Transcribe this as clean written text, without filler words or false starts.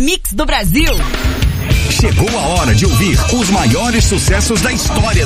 mix do Brasil. Chegou a hora de ouvir os maiores sucessos da história